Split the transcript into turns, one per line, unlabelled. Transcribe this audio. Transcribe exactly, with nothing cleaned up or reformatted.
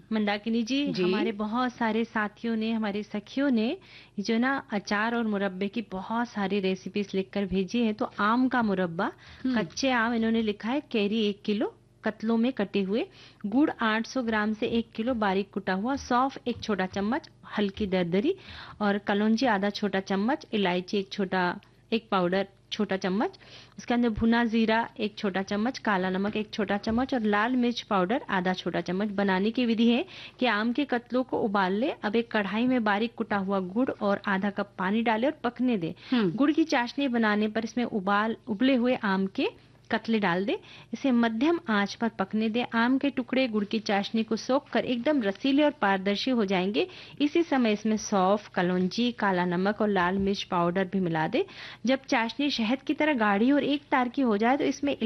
मंदाकिनी जी,
जी।
हमारे बहुत सारे साथियों ने, हमारी सखियों ने ये जो ना अचार और मुरब्बे की बहुत सारी रेसिपीज लिखकर भेजी है। तो आम का मुरब्बा,
हुँ।
कच्चे आम इन्होंने लिखा है, कैरी एक किलो कतलों में कटे हुए, गुड़ आठ सौ ग्राम से एक किलो बारीक कुटा हुआ, सौंफ एक छोटा चम्मच हल्की दरदरी, और कलौंजी आधा छोटा चम्मच, इलायची एक छोटा एक पाउडर छोटा चम्मच, उसके अंदर भुना जीरा एक छोटा चम्मच, काला नमक एक छोटा चम्मच और लाल मिर्च पाउडर आधा छोटा चम्मच। बनाने की विधि है कि आम के कतलों को उबाल ले, अब एक कढ़ाई में बारीक कुटा हुआ गुड़ और आधा कप पानी डालें और पकने दें।
हुँ।
गुड़ की चाशनी बनाने पर इसमें उबाल उबले हुए आम के कतले डाल दें, इसे मध्यम आंच पर पकने दें। आम के टुकड़े गुड़ की चाशनी को सोख कर एकदम रसीले और पारदर्शी हो जाएंगे। इसी समय इसमें सौंफ, कलौंजी, काला नमक और लाल मिर्च पाउडर भी मिला दें। जब चाशनी शहद की तरह गाढ़ी और एक तार की हो जाए तो इसमें